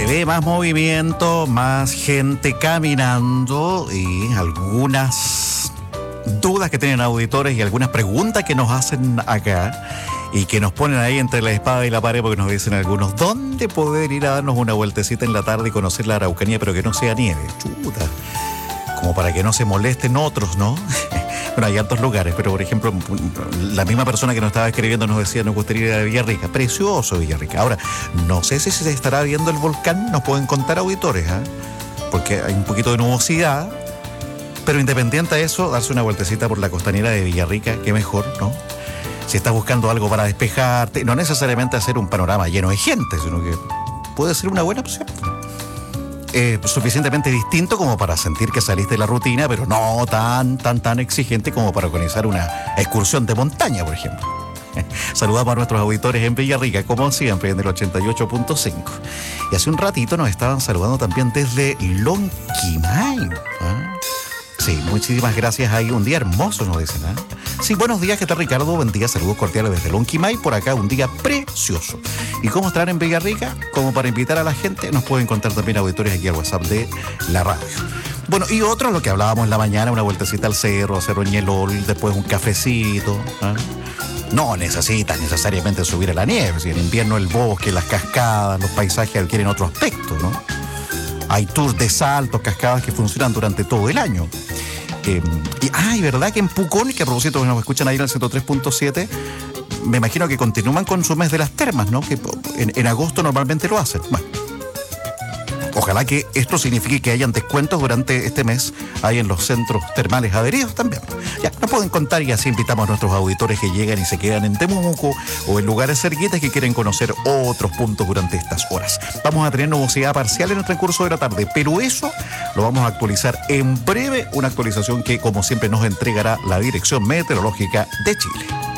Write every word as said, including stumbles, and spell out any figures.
ve más movimiento, más gente caminando y algunas dudas que tienen auditores y algunas preguntas que nos hacen acá y que nos ponen ahí entre la espada y la pared porque nos dicen algunos, ¿dónde poder ir a darnos una vueltecita en la tarde y conocer la Araucanía pero que no sea nieve? Chuta, como para que no se molesten otros, ¿no? Bueno, hay altos lugares, pero por ejemplo, la misma persona que nos estaba escribiendo nos decía, nos gustaría ir a Villarrica. Precioso Villarrica. Ahora, no sé si se estará viendo el volcán, nos pueden contar auditores, ¿eh? Porque hay un poquito de nubosidad, pero independiente de eso, darse una vueltecita por la costanera de Villarrica, qué mejor, ¿no? Si estás buscando algo para despejarte, no necesariamente hacer un panorama lleno de gente, sino que puede ser una buena opción. Eh, suficientemente distinto como para sentir que saliste de la rutina, pero no tan, tan, tan exigente como para organizar una excursión de montaña, por ejemplo. Saludamos a nuestros auditores en Villarrica, como siempre, en el ochenta y ocho punto cinco. Y hace un ratito nos estaban saludando también desde Lonquimay. ¿Ah? Sí, muchísimas gracias. Hay un día hermoso, nos dicen, ¿eh? Sí, buenos días, ¿qué tal, Ricardo? Buen día, saludos cordiales desde Lonquimay. Por acá un día precioso. ¿Y cómo estar en Villarrica? Como para invitar a la gente, nos pueden contar también auditores aquí al WhatsApp de la radio. Bueno, y otro, lo que hablábamos en la mañana, una vueltecita al cerro, a Cerro Ñelol, después un cafecito, ¿eh? No necesitas necesariamente subir a la nieve, si en invierno el bosque, las cascadas, los paisajes adquieren otro aspecto, ¿no? Hay tours de saltos, cascadas que funcionan durante todo el año. Eh, y, ah, y verdad que en Pucón, que a propósito nos escuchan ahí en el ciento tres punto siete, me imagino que continúan con su mes de las termas, ¿no? Que en, en agosto normalmente lo hacen. Bueno, ojalá que esto signifique que hayan descuentos durante este mes ahí en los centros termales adheridos también. Ya, nos pueden contar y así invitamos a nuestros auditores que llegan y se quedan en Temuco o en lugares cerquitas que quieren conocer otros puntos durante estas horas. Vamos a tener nubosidad parcial en el transcurso de la tarde, pero eso lo vamos a actualizar en breve, una actualización que como siempre nos entregará la Dirección Meteorológica de Chile.